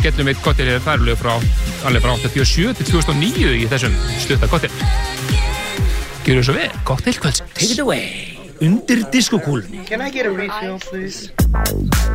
skellum eitt kokteil hér alveg frá 87 til 2009 í þessum stutta kokteil. Gjörðu svo vel, kokteilkvöldsins. Take it away. Undir diskokúlunni. Can I get a refill, please?